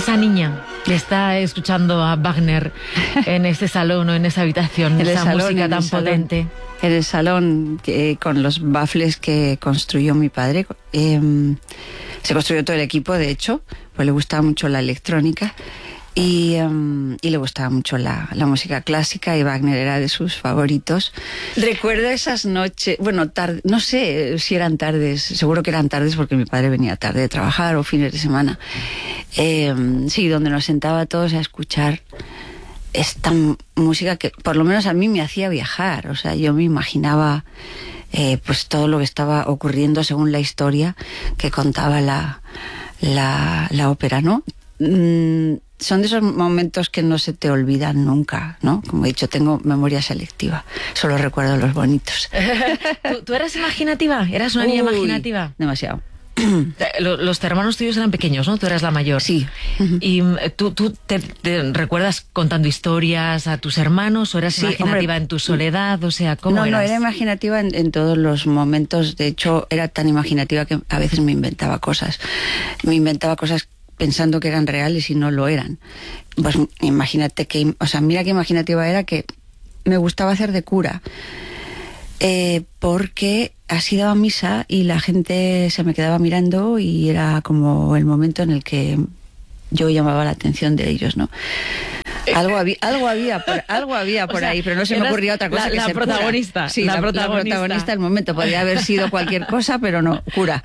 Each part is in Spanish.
esa niña que está escuchando a Wagner en este salón o en esa habitación, esa música tan potente. En el salón, con los baffles que construyó mi padre, se construyó todo el equipo, de hecho, pues le gustaba mucho la electrónica y le gustaba mucho la música clásica, y Wagner era de sus favoritos. Recuerdo esas noches, bueno, no sé si eran tardes, seguro que eran tardes porque mi padre venía tarde de trabajar o fines de semana. Sí, donde nos sentaba todos a escuchar esta música que por lo menos a mí me hacía viajar. O sea, yo me imaginaba pues todo lo que estaba ocurriendo según la historia que contaba la ópera, ¿no? Son de esos momentos que no se te olvidan nunca, ¿no? Como he dicho, tengo memoria selectiva, solo recuerdo los bonitos. ¿Tú eras imaginativa? ¿Eras una niña imaginativa? Demasiado. Los hermanos tuyos eran pequeños, ¿no? Tú eras la mayor. Sí. ¿Y tú te recuerdas contando historias a tus hermanos o eras imaginativa en tu soledad? O sea, ¿cómo eras? No, era imaginativa en todos los momentos. De hecho, era tan imaginativa que a veces me inventaba cosas. Me inventaba cosas pensando que eran reales y no lo eran. Pues imagínate mira qué imaginativa era, que me gustaba hacer de cura. Porque así daba misa y la gente se me quedaba mirando y era como el momento en el que yo llamaba la atención de ellos, ¿no? Algo había por ahí, pero no se me ocurría otra cosa que ser protagonista. Cura. Sí, la protagonista del momento. Podría haber sido cualquier cosa, pero no, cura.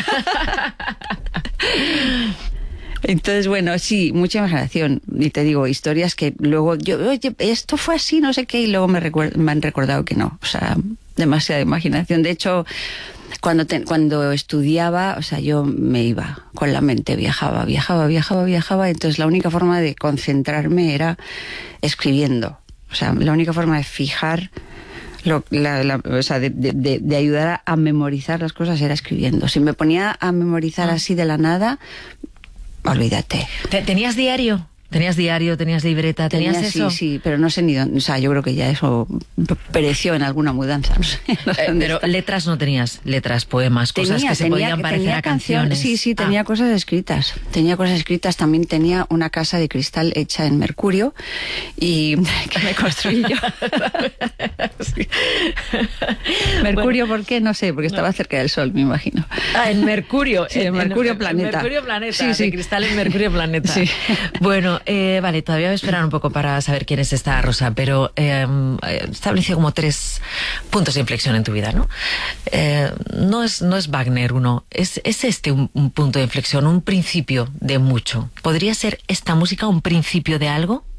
Entonces, bueno, sí, mucha imaginación. Y te digo, historias que luego oye, esto fue así, no sé qué, y luego me han recordado que no. O sea, demasiada imaginación. De hecho, cuando estudiaba, o sea, yo me iba con la mente, viajaba. Entonces, la única forma de concentrarme era escribiendo. O sea, la única forma de fijar, o sea, de ayudar a memorizar las cosas era escribiendo. Si me ponía a memorizar así de la nada, olvídate. ¿Tenías diario? ¿Tenías libreta? ¿Tenías eso? Sí, pero no sé ni dónde. O sea, yo creo que ya eso pereció en alguna mudanza. No sé pero está. Letras no tenías, poemas, cosas que se podían parecer a canciones. Sí, tenía cosas escritas. También tenía una casa de cristal hecha en mercurio y que me construí yo. Sí. Mercurio, ¿por qué? No sé, porque estaba cerca del sol, me imagino. En Mercurio. Sí, en Mercurio Planeta. En Mercurio Planeta, sí. De cristal en Mercurio Planeta. Sí. Bueno, vale, todavía voy a esperar un poco para saber quién es esta Rosa, pero estableció como 3 puntos de inflexión en tu vida, ¿no? No es Wagner uno, es este un punto de inflexión, un principio de mucho. ¿Podría ser esta música un principio de algo?